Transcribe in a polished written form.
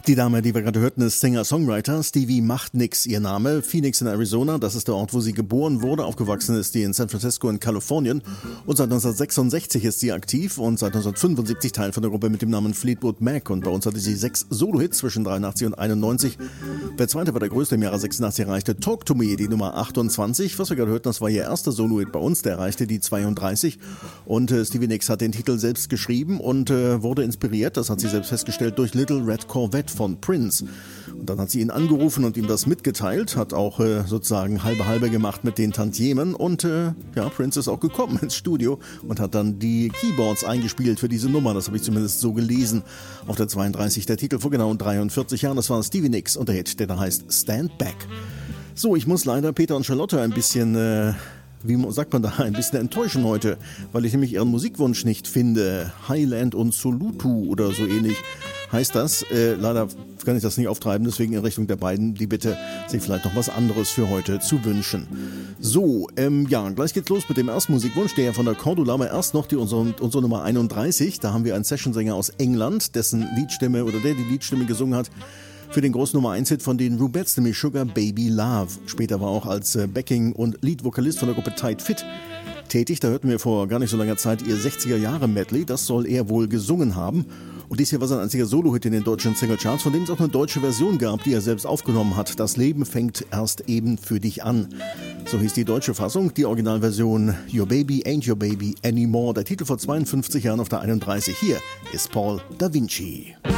Die Dame, die wir gerade hörten, ist Singer-Songwriter. Stevie macht nix, ihr Name. Phoenix in Arizona, das ist der Ort, wo sie geboren wurde. Aufgewachsen ist sie in San Francisco in Kalifornien. Und seit 1966 ist sie aktiv und seit 1975 Teil von der Gruppe mit dem Namen Fleetwood Mac. Und bei uns hatte sie 6 Solo-Hits zwischen 83 und 91. Der zweite war der größte im Jahre 86, erreichte Talk to Me, die Nummer 28. Was wir gerade hörten, das war ihr erster Solo-Hit bei uns, der erreichte die 32. Und Stevie Nicks hat den Titel selbst geschrieben und wurde inspiriert, das hat sie selbst festgestellt, durch Little Red Corvette von Prince. Und dann hat sie ihn angerufen und ihm das mitgeteilt, hat auch sozusagen halbe gemacht mit den Tantiemen und Prince ist auch gekommen ins Studio und hat dann die Keyboards eingespielt für diese Nummer, das habe ich zumindest so gelesen. Auf der 32 der Titel vor genau 43 Jahren, das war Stevie Nicks und der Hit, der da heißt Stand Back. So, ich muss leider Peter und Charlotte ein bisschen wie sagt man da, ein bisschen enttäuschen heute, weil ich nämlich ihren Musikwunsch nicht finde. Highland und Solutu oder so ähnlich heißt das. Leider kann ich das nicht auftreiben, deswegen in Richtung der beiden die Bitte, sich vielleicht noch was anderes für heute zu wünschen. So, gleich geht's los mit dem ersten Musikwunsch, der von der Cordula, aber erst noch unsere Nummer 31. Da haben wir einen Sessionsänger aus England, dessen Liedstimme oder der die Liedstimme gesungen hat für den großen Nummer 1 Hit von den Rubettes, nämlich Sugar Baby Love. Später war auch als Backing- und Lead-Vokalist von der Gruppe Tight Fit tätig. Da hörten wir vor gar nicht so langer Zeit ihr 60er-Jahre-Medley. Das soll er wohl gesungen haben. Und dies hier war sein einziger Solo-Hit in den deutschen Singlecharts, von dem es auch eine deutsche Version gab, die er selbst aufgenommen hat. Das Leben fängt erst eben für dich an. So hieß die deutsche Fassung. Die Originalversion Your Baby Ain't Your Baby Anymore. Der Titel vor 52 Jahren auf der 31. Hier ist Paul da Vinci.